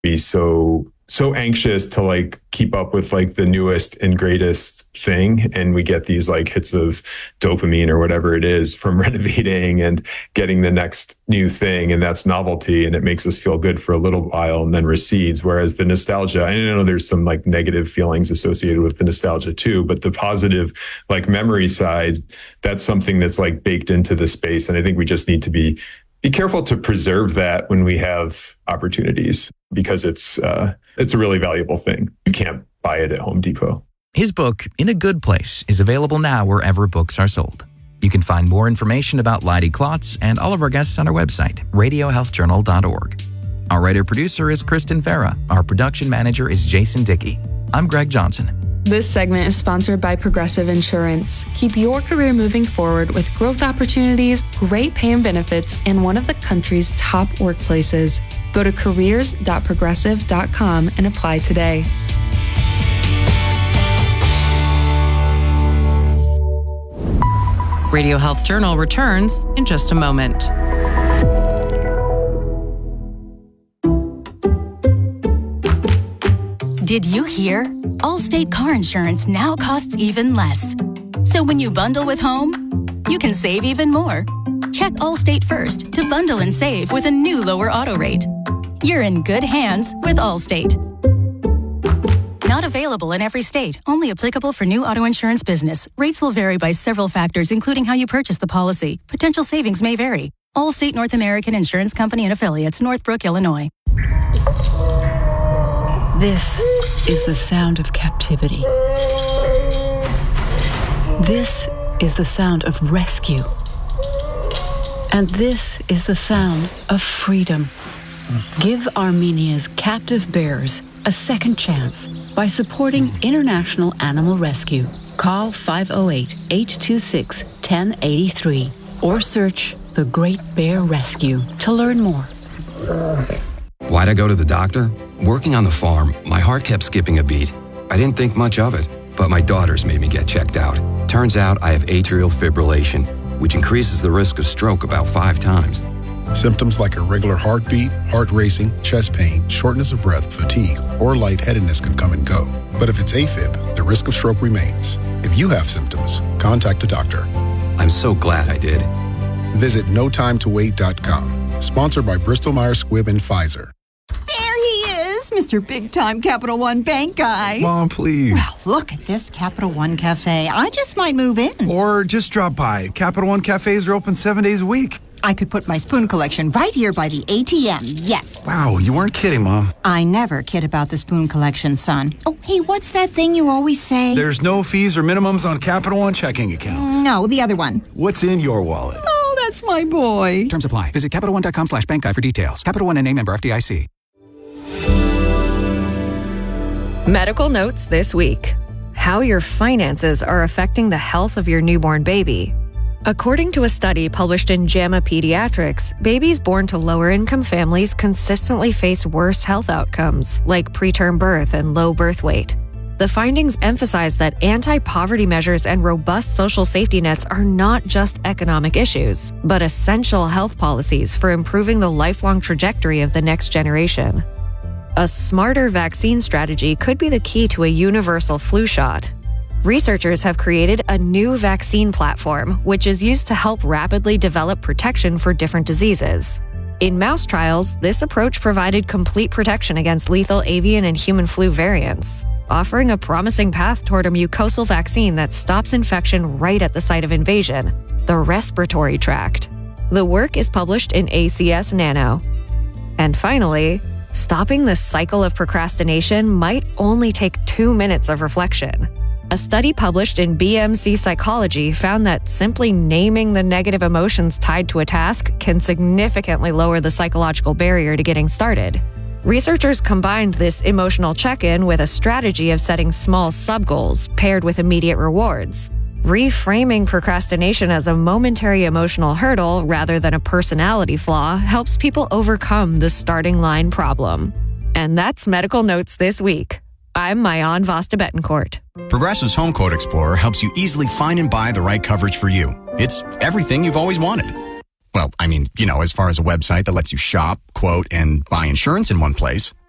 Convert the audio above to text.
be so anxious to like keep up with like the newest and greatest thing. And we get these like hits of dopamine or whatever it is from renovating and getting the next new thing. And that's novelty. And it makes us feel good for a little while and then recedes. Whereas the nostalgia, I know there's some like negative feelings associated with the nostalgia too, but the positive like memory side, that's something that's like baked into the space. And I think we just need to be careful to preserve that when we have opportunities, because it's a really valuable thing. You can't buy it at Home Depot. His book, In a Good Place, is available now wherever books are sold. You can find more information about Leidy Klotz and all of our guests on our website, radiohealthjournal.org. Our writer-producer is Kristen Farah. Our production manager is Jason Dickey. I'm Greg Johnson. This segment is sponsored by Progressive Insurance. Keep your career moving forward with growth opportunities, great pay and benefits, and one of the country's top workplaces. Go to careers.progressive.com and apply today. Radio Health Journal returns in just a moment. Did you hear? Allstate car insurance now costs even less. So when you bundle with home, you can save even more. Check Allstate first to bundle and save with a new lower auto rate. You're in good hands with Allstate. Not available in every state. Only applicable for new auto insurance business. Rates will vary by several factors, including how you purchase the policy. Potential savings may vary. Allstate North American Insurance Company and Affiliates, Northbrook, Illinois. This is the sound of captivity. This is the sound of rescue. And this is the sound of freedom. Give Armenia's captive bears a second chance by supporting International Animal Rescue. Call 508-826-1083 or search The Great Bear Rescue to learn more. Why'd I go to the doctor? Working on the farm, my heart kept skipping a beat. I didn't think much of it, but my daughters made me get checked out. Turns out I have atrial fibrillation, which increases the risk of stroke about 5 times. Symptoms like irregular heartbeat, heart racing, chest pain, shortness of breath, fatigue, or lightheadedness can come and go. But if it's AFib, the risk of stroke remains. If you have symptoms, contact a doctor. I'm so glad I did. Visit notimetowait.com. Sponsored by Bristol-Myers Squibb and Pfizer. Mr. Big Time Capital One Bank guy. Mom, please. Well, look at this Capital One Cafe. I just might move in. Or just drop by. Capital One Cafes are open 7 days a week. I could put my spoon collection right here by the ATM, yes. Wow, you weren't kidding, Mom. I never kid about the spoon collection, son. Oh, hey, what's that thing you always say? There's no fees or minimums on Capital One checking accounts. No, the other one. What's in your wallet? Oh, that's my boy. Terms apply. Visit CapitalOne.com/bank guide for details. Capital One NA, member FDIC. Medical notes this week. How your finances are affecting the health of your newborn baby. According to a study published in JAMA Pediatrics, babies born to lower-income families consistently face worse health outcomes, like preterm birth and low birth weight. The findings emphasize that anti-poverty measures and robust social safety nets are not just economic issues, but essential health policies for improving the lifelong trajectory of the next generation. A smarter vaccine strategy could be the key to a universal flu shot. Researchers have created a new vaccine platform, which is used to help rapidly develop protection for different diseases. In mouse trials, this approach provided complete protection against lethal avian and human flu variants, offering a promising path toward a mucosal vaccine that stops infection right at the site of invasion, the respiratory tract. The work is published in ACS Nano. And finally, stopping the cycle of procrastination might only take 2 minutes of reflection. A study published in BMC Psychology found that simply naming the negative emotions tied to a task can significantly lower the psychological barrier to getting started. Researchers combined this emotional check-in with a strategy of setting small sub-goals paired with immediate rewards. Reframing procrastination as a momentary emotional hurdle rather than a personality flaw helps people overcome the starting line problem. And that's Medical Notes this week. I'm Mayan Vasta Betancourt. Progressive's Home Quote Explorer helps you easily find and buy the right coverage for you. It's everything you've always wanted. Well, I mean, as far as a website that lets you shop, quote, and buy insurance in one place.